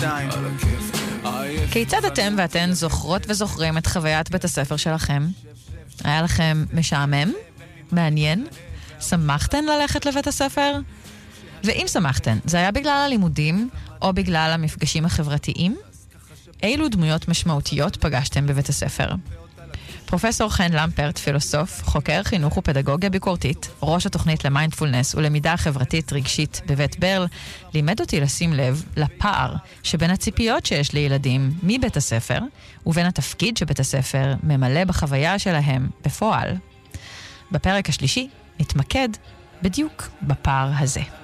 כיצד אתם ואתן זוכרות וזוכרים את חוויית בית הספר שלכם? היה לכם משעמם? מעניין? שמחתן ללכת לבית הספר? ואם שמחתן, זה היה בגלל הלימודים או בגלל המפגשים החברתיים? אילו דמויות משמעותיות פגשתם בבית הספר? פרופסור חן למפרט, פילוסוף, חוקר חינוך ופדגוגיה ביקורתית, ראש התוכנית למיינדפולנס ולמידה חברתית רגשית בבית ברל, לימד אותי לשים לב לפער שבין הציפיות שיש לילדים מבית הספר ובין התפקיד שבית הספר ממלא בחוויה שלהם בפועל. בפרק השלישי נתמקד בדיוק בפער הזה.